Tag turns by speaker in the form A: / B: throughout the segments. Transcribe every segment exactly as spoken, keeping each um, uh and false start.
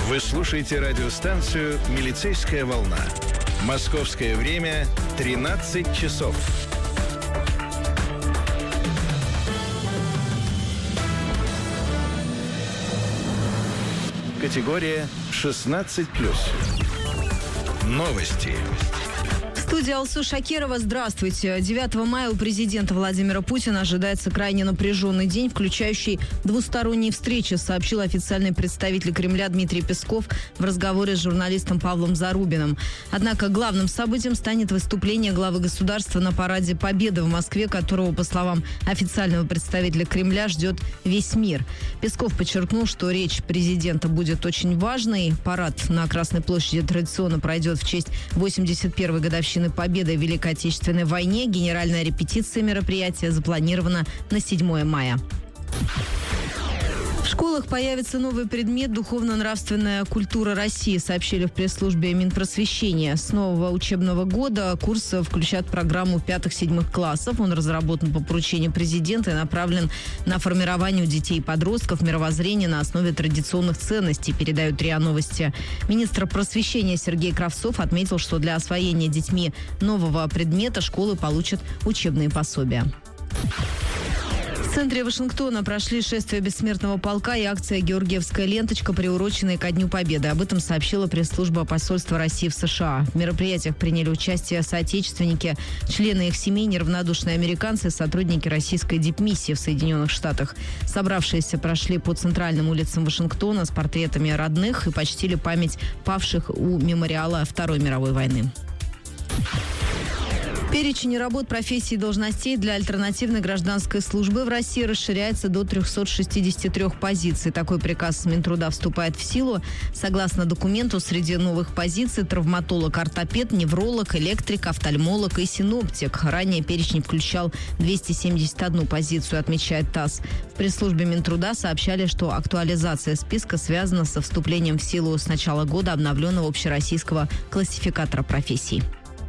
A: Вы слушаете радиостанцию «Милицейская волна». Московское время тринадцать часов. Категория шестнадцать плюс. Новости.
B: Студия Алсу Шакирова. Здравствуйте. девятого мая у президента Владимира Путина ожидается крайне напряженный день, включающий двусторонние встречи, сообщил официальный представитель Кремля Дмитрий Песков в разговоре с журналистом Павлом Зарубиным. Однако главным событием станет выступление главы государства на параде Победы в Москве, которого, по словам официального представителя Кремля, ждет весь мир. Песков подчеркнул, что речь президента будет очень важной. Парад на Красной площади традиционно пройдет в честь восемьдесят первой годовщины Победы в Великой Отечественной войне. Генеральная репетиция мероприятия запланирована на седьмое мая. В школах появится новый предмет «Духовно-нравственная культура России», сообщили в пресс-службе Минпросвещения. С нового учебного года курс включает программу пятых-седьмых классов. Он разработан по поручению президента и направлен на формирование у детей и подростков мировоззрения на основе традиционных ценностей, передают РИА Новости. Министр просвещения Сергей Кравцов отметил, что для освоения детьми нового предмета школы получат учебные пособия. В центре Вашингтона прошли шествие бессмертного полка и акция «Георгиевская ленточка», приуроченная ко Дню Победы. Об этом сообщила пресс-служба посольства России в США. В мероприятиях приняли участие соотечественники, члены их семей, неравнодушные американцы, сотрудники российской дипмиссии в Соединенных Штатах. Собравшиеся прошли по центральным улицам Вашингтона с портретами родных и почтили память павших у мемориала Второй мировой войны. Перечень работ, профессий и должностей для альтернативной гражданской службы в России расширяется до трехсот шестидесяти трёх позиций. Такой приказ Минтруда вступает в силу. Согласно документу, среди новых позиций травматолог, ортопед, невролог, электрик, офтальмолог и синоптик. Ранее перечень включал двести семьдесят одну позицию, отмечает ТАСС. В пресс-службе Минтруда сообщали, что актуализация списка связана со вступлением в силу с начала года обновленного общероссийского классификатора профессий.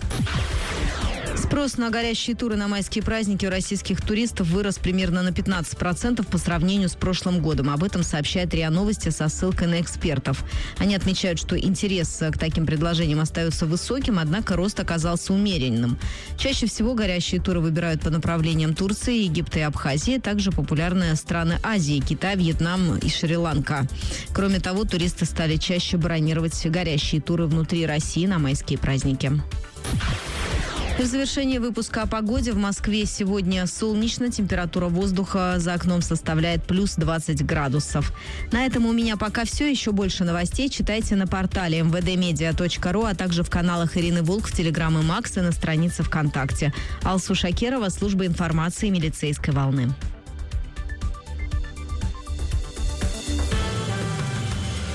B: Спрос на горящие туры на майские праздники у российских туристов вырос примерно на пятнадцать процентов по сравнению с прошлым годом. Об этом сообщает РИА Новости со ссылкой на экспертов. Они отмечают, что интерес к таким предложениям остается высоким, однако рост оказался умеренным. Чаще всего горящие туры выбирают по направлениям Турции, Египта и Абхазии. Также популярны страны Азии – Китай, Вьетнам и Шри-Ланка. Кроме того, туристы стали чаще бронировать горящие туры внутри России на майские праздники. В завершении выпуска о погоде. В Москве сегодня солнечно. Температура воздуха за окном составляет плюс двадцать градусов. На этом у меня пока все. Еще больше новостей читайте на портале эм вэ дэ медиа точка ру, а также в каналах Ирины Волк в Телеграм и Макс и на странице ВКонтакте. Алсу Шакирова, служба информации «Милицейской волны».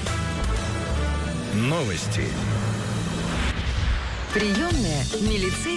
A: Новости.
C: Приемная милицейская.